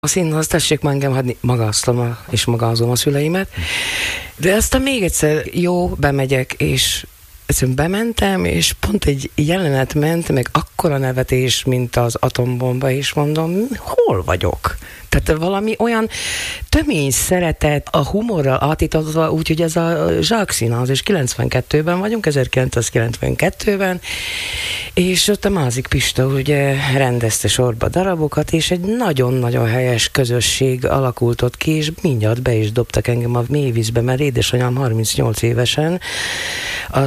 A színház, tessék már engem hagyni, magasztom és magázom a szüleimet. De aztán még egyszer jó, bemegyek, és egyszerűen bementem, és pont egy jelenet ment, meg akkora nevetés, mint az atombomba, és mondom, hol vagyok? Tehát valami olyan tömény szeretet, a humorral átítatva, úgyhogy ez a Zsák Színház, és 92-ben vagyunk, 1992-ben, és ott a Mázik Pista ugye rendezte sorba darabokat, és egy nagyon-nagyon helyes közösség alakult ott ki, és mindjárt be is dobtak engem a mélyvízbe, mert édesanyám 38 évesen a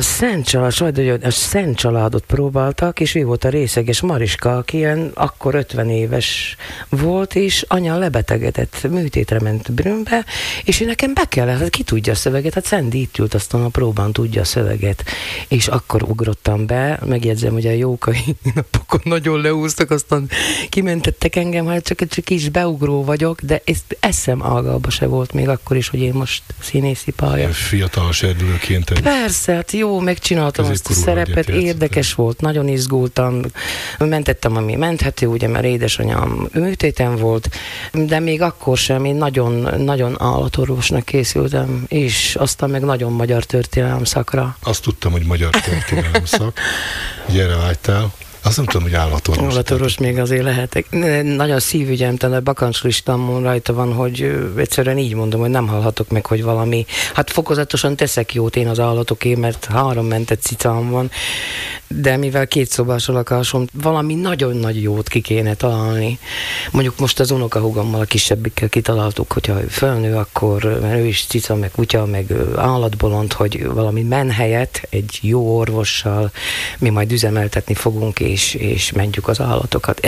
Szent Családot próbáltak, és ő volt a részeges Mariska, aki ilyen akkor 50 éves volt, és anya lebetegedett, műtétre ment Brünnbe, és én nekem be kellett, hát ki tudja a szöveget, hát Szendi itt ült, aztán a próbán tudja a szöveget, és akkor ugrottam be, megjegyzem, hogy a jókai napokon nagyon leúztak, aztán kimentettek engem, hát csak egy kis beugró vagyok, de eszem ágába se volt még akkor is, hogy én most színészi pálya. Fiatal serdülőként. Persze, hát jó, megcsináltam azt a szerepet, érdekes volt, nagyon izgultam, mentettem, ami menthető, ugye, mert édesanyám műtéten volt, de még akkor sem, én nagyon állatorvosnak készültem, és aztán meg nagyon magyar történelem szakra. Azt tudtam, hogy magyar történelem szak, hogy erre vágytál. Azt nem tudom, hogy állatorvos. Állatorvos még azért lehetek. Nagyon szívügyem, tehát a bakancslistámon rajta van, hogy egyszerűen így mondom, hogy nem hallhatok meg, hogy valami, hát fokozatosan teszek jót én az állatoké, mert 3 mentett cicám van, de mivel 2 szobás a lakásom, valami nagyon nagy jót ki kéne találni. Mondjuk most az unokahúgammal, a kisebbikkel kitaláltuk, hogyha fölnő, akkor, mert ő is cica, meg kutya, meg állatbolond, hogy valami menhelyet egy jó orvossal mi majd üzemeltetni fogunk, és mentjük az állatokat.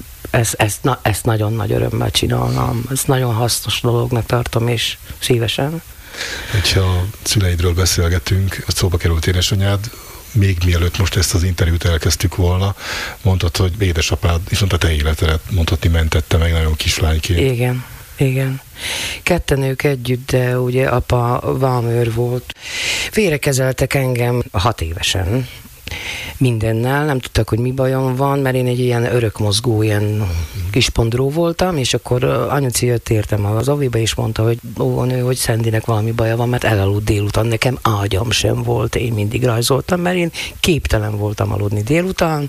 Ezt nagyon nagy örömmel csinálnám. Ez nagyon hasznos dolognak tartom, és szívesen. Hogyha a szüleidről beszélgetünk, a szóba került édesanyád, még mielőtt most ezt az interjút elkezdtük volna, mondtad, hogy édesapád, viszont a te életedet mondhatni mentette meg nagyon kislányként. Igen. Ketten ők együtt, de ugye apa vámőr volt. Félrekezeltek engem 6 évesen. Mindennel, nem tudtak, hogy mi bajom van, mert én egy ilyen örökmozgó, ilyen kispondró voltam, és akkor anyuci jött értem az aviba, és mondta, hogy óvónő, hogy Szendinek valami baja van, mert elaludt délután, nekem ágyam sem volt, én mindig rajzoltam, mert én képtelen voltam aludni délután,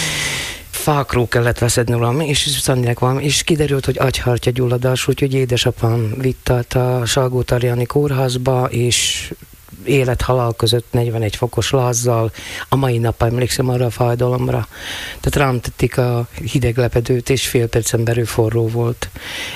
fákról kellett veszedni valami, és Szendinek valami, és kiderült, hogy agyhartya gyulladás, úgyhogy édesapám vitt a Salgótarjáni kórházba, és élet-halál között 41 fokos lázzal, a mai nap emlékszem arra a fájdalomra. Tehát rám tették a hideg lepedőt, és fél percen belül forró volt.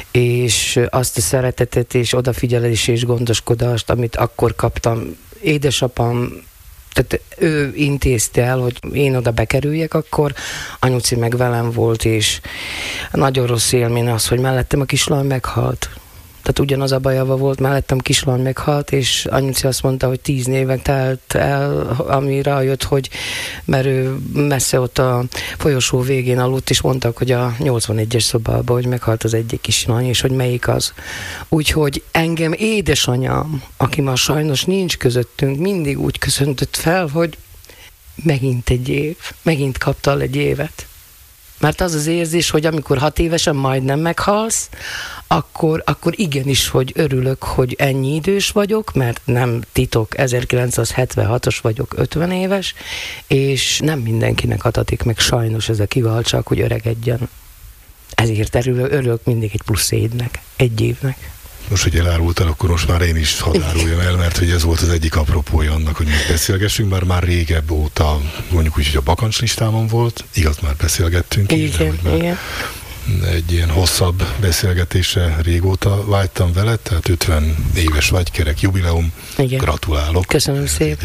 És azt a szeretetet, és odafigyelés és gondoskodást, amit akkor kaptam, édesapám, tehát ő intézte el, hogy én oda bekerüljek, akkor anyuci meg velem volt, és nagyon rossz élmény az, hogy mellettem a kislány meghalt. Tehát ugyanaz a bajava volt, mellettem kislány meghalt, és anyuci azt mondta, hogy 10 éven telt el, ami rájött, hogy mert ő messze ott a folyosó végén aludt, és mondtak, hogy a 81-es szobában, hogy meghalt az egyik kislány, és hogy melyik az. Úgyhogy engem édesanyám, aki már sajnos nincs közöttünk, mindig úgy köszöntött fel, hogy megint egy év, megint kaptál egy évet. Mert az az érzés, hogy amikor 6 évesen majdnem meghalsz, akkor igenis, hogy örülök, hogy ennyi idős vagyok, mert nem titok, 1976-os vagyok, 50 éves, és nem mindenkinek adatik meg sajnos ez a kiváltság, hogy öregedjen. Ezért örülök mindig egy plusz egy évnek. Most, hogy elárultál, akkor most már én is hadd áruljam el, mert hogy ez volt az egyik apropója annak, hogy most beszélgessünk, már régebb óta, mondjuk úgy, hogy a bakancslistámon volt, igaz, már beszélgettünk. Igen. Egy ilyen hosszabb beszélgetésre régóta vágytam veled, tehát 50 éves vagykerek jubileum. Igen. Gratulálok. Köszönöm szépen.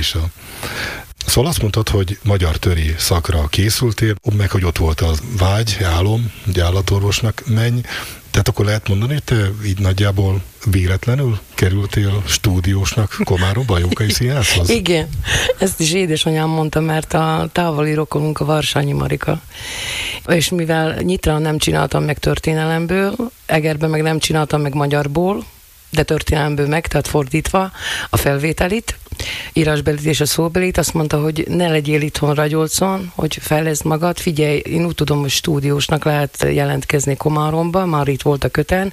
Szóval azt mondtad, hogy magyar töri szakra készültél, meg hogy ott volt a vágy, álom, hogy állatorvosnak menj. Tehát akkor lehet mondani, hogy te így nagyjából véletlenül kerültél stúdiósnak Komáromba, a Jókai Színházhoz? Igen, ezt is édesanyám mondta, mert a távoli rokonunk a Varsányi Marika. És mivel Nyitrán nem csináltam meg történelemből, Egerben meg nem csináltam meg magyarból, de történelemből meg, tehát fordítva a felvételit, írásbelit és a szóbelit, azt mondta, hogy ne legyél itthon Ragyolcon, hogy fejleszd magad, figyelj, én úgy tudom, hogy stúdiósnak lehet jelentkezni Komáromba, már itt volt a Köten,